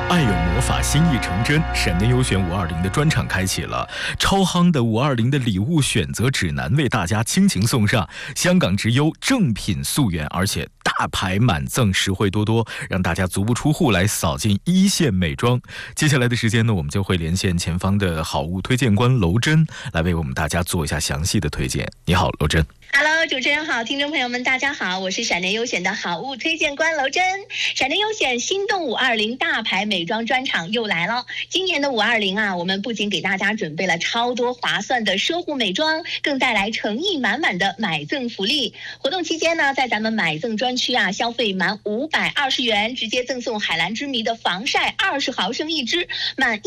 爱有魔法，心意成真。闪电优选520的专场开启了，超夯的520的礼物选择指南为大家倾情送上。香港直邮正品溯源，而且大牌满赠，实惠多多，让大家足不出户来扫进一线美妆。接下来的时间呢，我们就会连线前方的好物推荐官娄真，来为我们大家做一下详细的推荐。你好，娄真。 Hello， 主持人好，听众朋友们大家好，我是闪电优选的好物推荐官娄真。闪电优选心动520大牌美妆专场又来了。今年的520啊，我们不仅给大家准备了超多划算的奢护美妆，更带来诚意满满的买赠福利。活动期间呢，在咱们买赠专区啊，消费满520元，直接赠送海蓝之谜的防晒20毫升一支，满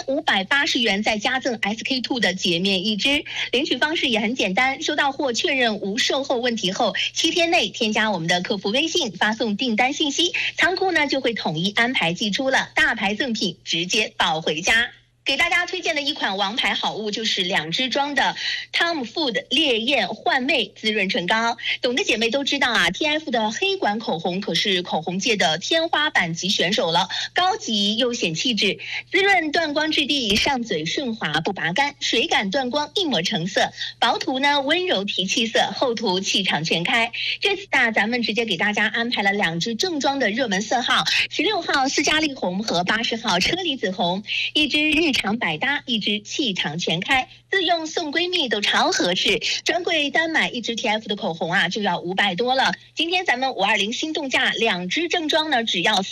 1580元再加赠 SK2 的洁面一支。领取方式也很简单，收到货确认无售后问题后，7天内添加我们的客服微信，发送订单信息，仓库呢就会统一安排寄出了，大牌赠品直接抱回家。给大家推荐的一款王牌好物就是2支装的 Tom Ford 烈焰焕魅滋润唇膏。懂的姐妹都知道啊 ，TF 的黑管口红可是口红界的天花板级选手了，高级又显气质，滋润断光质地，上嘴顺滑不拔干，水感断光一抹成色，薄涂呢温柔提气色，厚涂气场全开。这次啊，咱们直接给大家安排了2支正装的热门色号，16号斯嘉丽红和80号车厘子红，一支日常百搭，一支气场全开，自用送闺蜜都超合适。专柜单买一支 TF 的口红啊，就要500多了。今天咱们520心动价2支正装呢，只要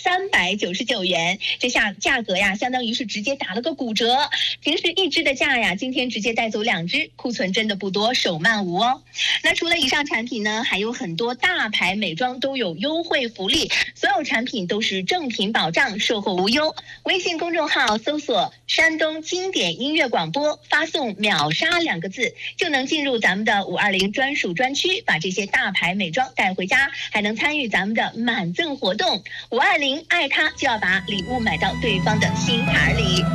399元，这下价格呀，相当于是直接打了个骨折。平时1支的价呀，今天直接带走2支，库存真的不多，手慢无哦。那除了以上产品呢，还有很多大牌美妆都有优惠福利，所有产品都是正品保障，售后无忧。微信公众号搜索山东经典音乐广播，发送秒杀2个字，就能进入咱们的520专属专区，把这些大牌美妆带回家，还能参与咱们的满赠活动。520爱它，就要把礼物买到对方的心坎里。